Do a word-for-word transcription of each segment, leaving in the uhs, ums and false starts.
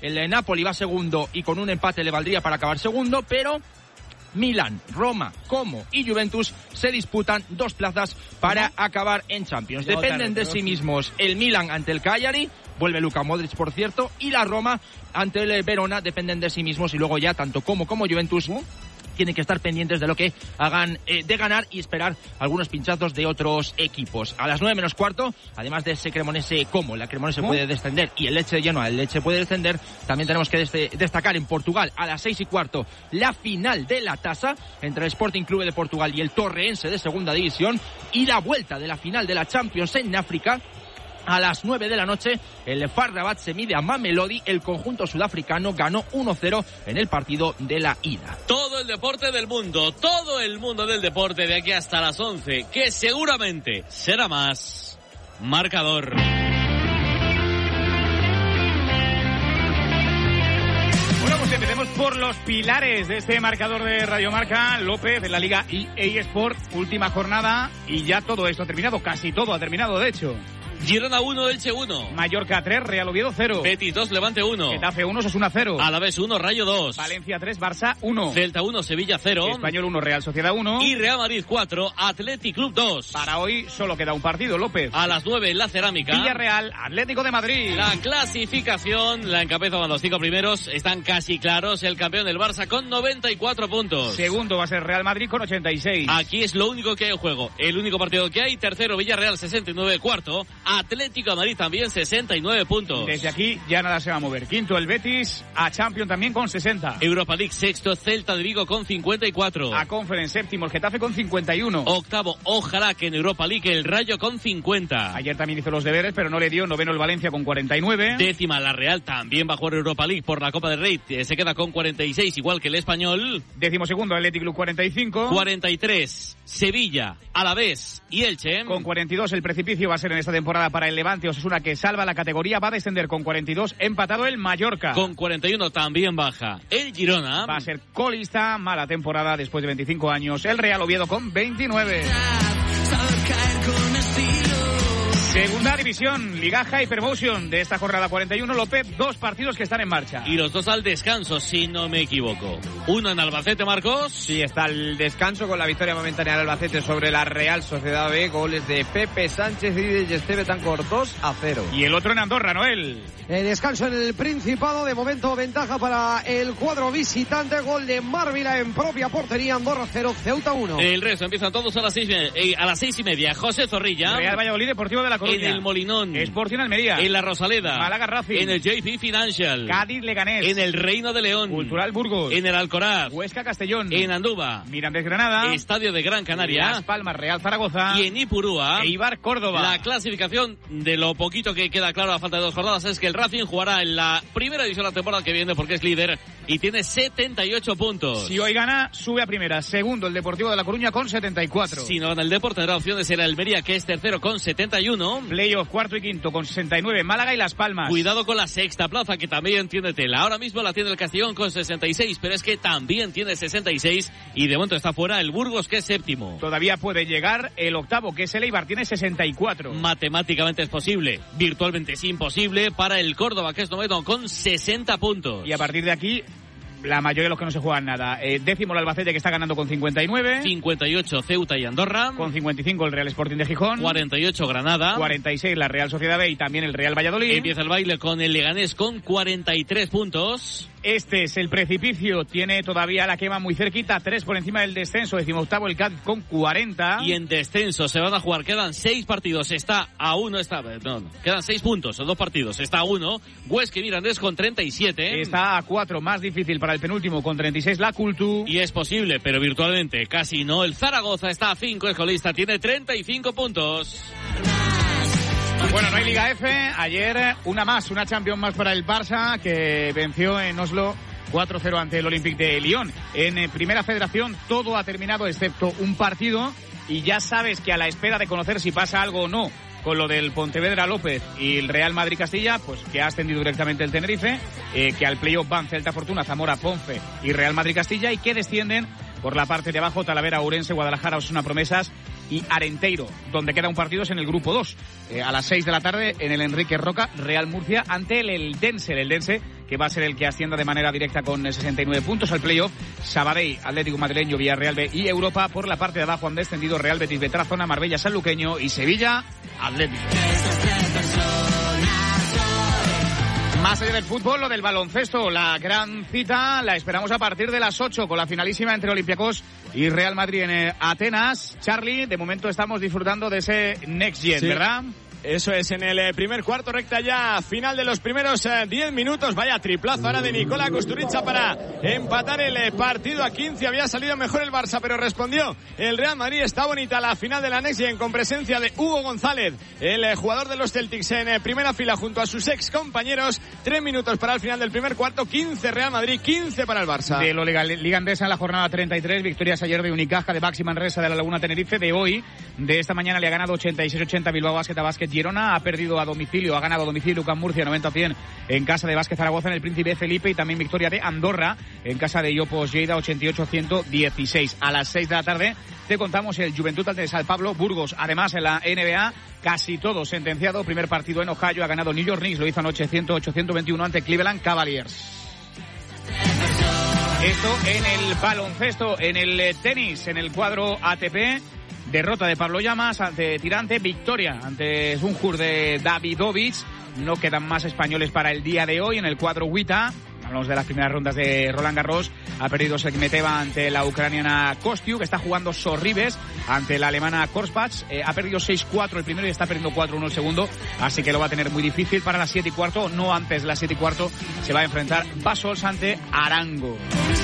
el Napoli va segundo y con un empate le valdría para acabar segundo, pero Milan, Roma, Como y Juventus se disputan dos plazas para acabar en Champions. Dependen de sí mismos el Milan ante el Cagliari, vuelve Luka Modric por cierto, y la Roma ante el Verona dependen de sí mismos, y luego ya tanto Como como Juventus tienen que estar pendientes de lo que hagan eh, de ganar y esperar algunos pinchazos de otros equipos. A las nueve menos cuarto, además de ese Cremonese Como, la Cremonese ¿no? puede descender y el Lecce de Genoa, el Lecce puede descender, también tenemos que dest- destacar en Portugal a las seis y cuarto la final de la tasa entre el Sporting Clube de Portugal y el Torreense de segunda división, y la vuelta de la final de la Champions en África. A las nueve de la noche, el Far Rabat se mide a Mamelodi. El conjunto sudafricano ganó uno cero en el partido de la ida. Todo el deporte del mundo, todo el mundo del deporte de aquí hasta las once, que seguramente será más marcador. Bueno, pues empecemos por los pilares de este marcador de Radio Marca. López, de la Liga E A Sport, última jornada y ya todo esto ha terminado, casi todo ha terminado de hecho. Girona uno, Elche uno. Mallorca tres, Real Oviedo cero. Betis dos, Levante uno. Getafe uno, Osasuna cero. Alavés uno, Rayo dos. Valencia tres, Barça uno. Celta uno, Sevilla cero. Español uno, Real Sociedad uno. Y Real Madrid cuatro, Athletic Club dos. Para hoy solo queda un partido, López. A las nueve en la Cerámica. Villarreal, Atlético de Madrid. La clasificación la encabezan los cinco primeros. Están casi claros. El campeón del Barça con noventa y cuatro puntos. Segundo va a ser Real Madrid con ochenta y seis. Aquí es lo único que hay en juego. El único partido que hay. Tercero, Villarreal sesenta y nueve. Cuarto, Atlético de Madrid también sesenta y nueve puntos. Desde aquí ya nada se va a mover. Quinto el Betis, a Champions también con sesenta. Europa League sexto, Celta de Vigo con cincuenta y cuatro. A Conference séptimo el Getafe con cincuenta y uno. Octavo, ojalá que en Europa League el Rayo con cincuenta. Ayer también hizo los deberes pero no le dio. Noveno el Valencia con cuarenta y nueve. Décima la Real, también va a jugar Europa League por la Copa del Rey, se queda con cuarenta y seis igual que el Español. Décimo segundo Athletic Club cuarenta y cinco. cuarenta y tres Sevilla, Alavés y Elche. Con cuarenta y dos el precipicio va a ser en esta temporada para el Levante. Osasuna, que salva la categoría, va a descender con cuarenta y dos, empatado el Mallorca. Con cuarenta y uno también baja el Girona. Va a ser colista, mala temporada después de veinticinco años. El Real Oviedo con veintinueve. Segunda división, Liga Hypermotion de esta jornada cuarenta y uno, López, dos partidos que están en marcha. Y los dos al descanso, si no me equivoco. Uno en Albacete, Marcos. Sí, está el descanso con la victoria momentánea del Albacete sobre la Real Sociedad B, goles de Pepe Sánchez y de Yeste Betancor, dos a cero. Y el otro en Andorra, Noel. Eh, descanso en el Principado, de momento ventaja para el cuadro visitante, gol de Marvila en propia portería, Andorra cero, Ceuta uno. El resto empiezan todos a las seis, eh, a las seis y media. José Zorrilla. Real Valladolid, Deportivo de la Coruña. En el Molinón. Sporting Almería. En la Rosaleda. Málaga Racing. En el J P Financial. Cádiz Leganés. En el Reino de León. Cultural Burgos. En el Alcoraz. Huesca Castellón. En Andúba. Mirandés Granada. Estadio de Gran Canaria. Las Palmas Real Zaragoza. Y en Ipurúa. Eibar Córdoba. La clasificación, de lo poquito que queda claro a falta de dos jornadas, es que el Racing jugará en la primera división la temporada que viene porque es líder y tiene setenta y ocho puntos. Si hoy gana, sube a primera. Segundo el Deportivo de La Coruña con setenta y cuatro. Si no gana el Depor, tendrá opciones en el Almería, que es tercero con setenta y uno. Playoff cuarto y quinto con sesenta y nueve, Málaga y Las Palmas. Cuidado con la sexta plaza, que también tiene tela. Ahora mismo la tiene el Castellón con sesenta y seis, pero es que también tiene sesenta y seis y de momento está fuera el Burgos, que es séptimo. Todavía puede llegar el octavo, que es el Eibar, tiene sesenta y cuatro. Matemáticamente es posible, virtualmente es imposible para el Córdoba, que es noveno con sesenta puntos. Y a partir de aquí, la mayoría de los que no se juegan nada. Eh, décimo el Albacete, que está ganando con cincuenta y nueve. cincuenta y ocho Ceuta y Andorra. Con cincuenta y cinco el Real Sporting de Gijón. cuarenta y ocho Granada. cuarenta y seis la Real Sociedad B y también el Real Valladolid. Empieza el baile con el Leganés con cuarenta y tres puntos. Este es el precipicio, tiene todavía la quema muy cerquita, tres por encima del descenso, decimoctavo el Cádiz con cuarenta. Y en descenso se van a jugar, quedan seis partidos, está a uno, está, no, no, quedan seis puntos, son dos partidos, está a uno, Huesca y Mirandés con treinta y siete. Está a cuatro, más difícil para el penúltimo con treinta y seis la Cultu. Y es posible, pero virtualmente casi no, el Zaragoza está a cinco, el colista tiene treinta y cinco puntos. Bueno, no hay Liga F. Ayer una más, una Champions más para el Barça, que venció en Oslo cuatro cero ante el Olympique de Lyon. En Primera Federación todo ha terminado excepto un partido y ya sabes que a la espera de conocer si pasa algo o no con lo del Pontevedra López y el Real Madrid Castilla, pues que ha ascendido directamente el Tenerife, eh, que al playoff van Celta Fortuna, Zamora, Ponfe y Real Madrid Castilla, y que descienden por la parte de abajo Talavera, Ourense, Guadalajara, Osasuna Promesas y Arenteiro, donde queda un partido es en el grupo dos. Eh, a las seis de la tarde en el Enrique Roca, Real Murcia ante el Eldense, el Eldense que va a ser el que ascienda de manera directa con sesenta y nueve puntos al playoff. Sabadell, Atlético Madrileño, Villarreal B y Europa. Por la parte de abajo han descendido Real Betis B, Tarazona, Marbella, Sanluqueño y Sevilla, Atlético. Más allá del fútbol, lo del baloncesto, la gran cita la esperamos a partir de las ocho con la finalísima entre Olympiacos y Real Madrid en Atenas. Charlie, de momento estamos disfrutando de ese Next Gen, sí, ¿verdad? Eso es, en el primer cuarto, recta ya final de los primeros diez eh, minutos. Vaya triplazo ahora de Nikola Kusturica para empatar el eh, partido a quince. Había salido mejor el Barça, pero respondió el Real Madrid. Está bonita la final de la Next Gen con presencia de Hugo González, el eh, jugador de los Celtics, en eh, primera fila junto a sus ex compañeros. Tres minutos para el final del primer cuarto. quince Real Madrid, quince para el Barça. De lo legal, Liga Andesa en la jornada treinta y tres. Victorias ayer de Unicaja, de Baxi Manresa, de la Laguna Tenerife. De hoy, de esta mañana, le ha ganado ochenta y seis ochenta Bilbao Basket a Basket Girona. Ha perdido a domicilio, ha ganado a domicilio UCAM Murcia noventa a cien en casa de Basket Zaragoza en el Príncipe Felipe, y también victoria de Andorra en casa de Iopos Lleida ochenta y ocho a ciento dieciséis. A las seis de la tarde te contamos el Juventud ante San Pablo Burgos. Además, en la N B A, casi todo sentenciado. Primer partido en Ohio, ha ganado New York Knicks, lo hizo anoche ciento ocho a ciento veintiuno ante Cleveland Cavaliers. Esto en el baloncesto. En el tenis, en el cuadro A T P, derrota de Pablo Llamas ante Tirante, victoria ante Zunjur de Davidovic. No quedan más españoles para el día de hoy. En el cuadro WTA, hablamos de las primeras rondas de Roland Garros, ha perdido Sekmeteva ante la ucraniana Kostiuk, está jugando Sorribes ante la alemana Korsbach, eh, ha perdido seis cuatro el primero y está perdiendo cuatro uno el segundo, así que lo va a tener muy difícil. Para las siete y cuarto, no antes, las siete y cuarto, se va a enfrentar Basols ante Arango.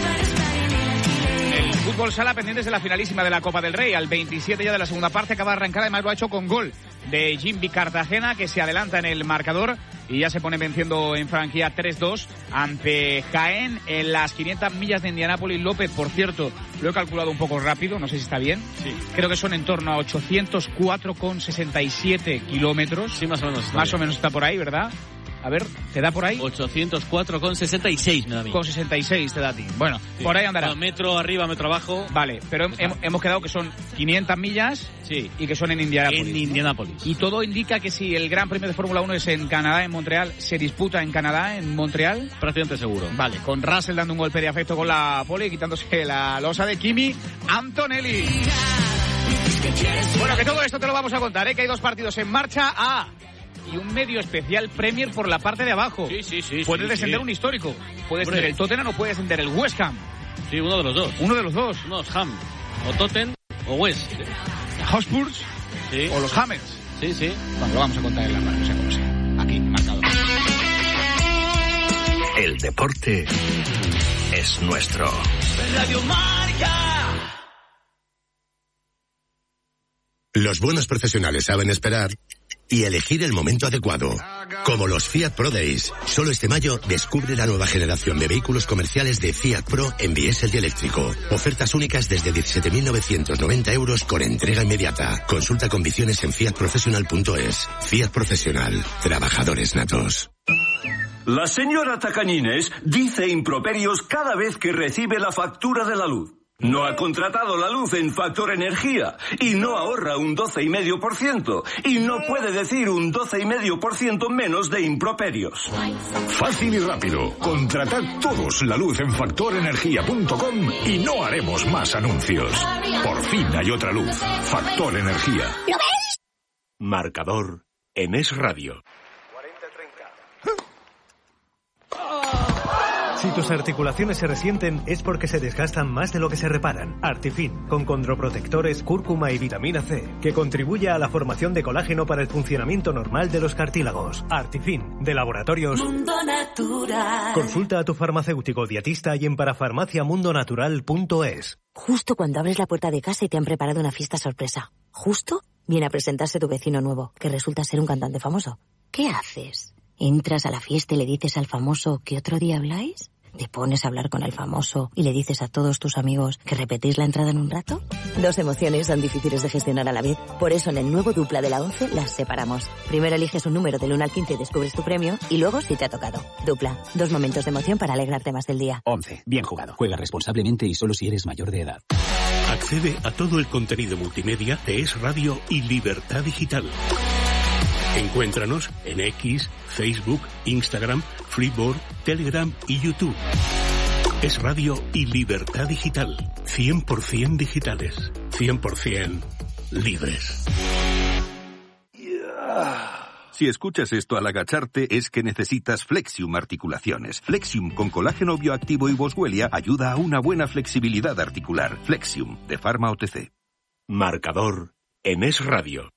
El fútbol sala pendientes de la finalísima de la Copa del Rey. Al veintisiete ya de la segunda parte acaba de arrancar, además lo ha hecho con gol de Jimby Cartagena, que se adelanta en el marcador y ya se pone venciendo en franquía tres dos ante Jaén en las quinientas millas de Indianápolis. López, por cierto, lo he calculado un poco rápido, no sé si está bien. Sí. Creo que son en torno a ochocientos cuatro coma sesenta y siete kilómetros. Sí, más o menos. Más bien. O menos está por ahí, ¿verdad? A ver, ¿te da por ahí? ochocientos cuatro con sesenta y seis me da a mí. Con sesenta y seis te da a ti. Bueno, sí, por ahí andará. Bueno, metro arriba, metro abajo. Vale, pero hem, hemos quedado que son quinientas millas, sí, y que son en Indianápolis. En Indianápolis. Y todo indica que si el Gran Premio de Fórmula uno es en Canadá, en Montreal, se disputa en Canadá, en Montreal. Prácticamente seguro. Vale, con Russell dando un golpe de afecto con la pole y quitándose la losa de Kimi Antonelli. Bueno, que todo esto te lo vamos a contar, ¿eh? Que hay dos partidos en marcha. Ah, y un medio especial Premier por la parte de abajo. Sí, sí, sí. Puede sí, descender sí. un histórico. Puede descender el Tottenham o puede descender el West Ham. Sí, uno de los dos. Uno de los dos. Uno es Ham. O Tottenham o West. Hotspurs sí. O los Hammers. Sí, sí. Bueno, lo vamos a contar en la mano, o sea como sea. Aquí, marcado. El deporte es nuestro. Radio Marca. Los buenos profesionales saben esperar y elegir el momento adecuado. Como los Fiat Pro Days. Solo este mayo descubre la nueva generación de vehículos comerciales de Fiat Pro en diésel y eléctrico. Ofertas únicas desde diecisiete mil novecientos noventa euros con entrega inmediata. Consulta condiciones en fiat professional punto es. Fiat Profesional. Trabajadores natos. La señora Tacañines dice improperios cada vez que recibe la factura de la luz. No ha contratado la luz en Factor Energía y no ahorra un doce coma cinco por ciento y no puede decir un doce coma cinco por ciento menos de improperios. Fácil y rápido. Contratad todos la luz en factor energía punto com y no haremos más anuncios. Por fin hay otra luz. Factor Energía. ¿Lo ves? Marcador en Es Radio. Si tus articulaciones se resienten es porque se desgastan más de lo que se reparan. Artifin, con condroprotectores, cúrcuma y vitamina C, que contribuye a la formación de colágeno para el funcionamiento normal de los cartílagos. Artifin, de Laboratorios Mundo Natural. Consulta a tu farmacéutico dietista y en parafarmacia mundo natural punto es. Justo cuando abres la puerta de casa y te han preparado una fiesta sorpresa. Justo viene a presentarse tu vecino nuevo, que resulta ser un cantante famoso. ¿Qué haces? ¿Entras a la fiesta y le dices al famoso que otro día habláis? ¿Te pones a hablar con el famoso y le dices a todos tus amigos que repetís la entrada en un rato? Dos emociones son difíciles de gestionar a la vez. Por eso en el nuevo Dupla de la once las separamos. Primero eliges un número del uno al quince y descubres tu premio, y luego si te ha tocado. Dupla, dos momentos de emoción para alegrarte más del día. once. Bien jugado. Juega responsablemente y solo si eres mayor de edad. Accede a todo el contenido multimedia de Es Radio y Libertad Digital. Encuéntranos en X, Facebook, Instagram, Flipboard, Telegram y YouTube. Es radio y libertad digital. cien por ciento digitales. cien por ciento libres. Si escuchas esto al agacharte es que necesitas Flexium Articulaciones. Flexium con colágeno bioactivo y boswellia ayuda a una buena flexibilidad articular. Flexium, de Pharma O T C. Marcador en Es Radio.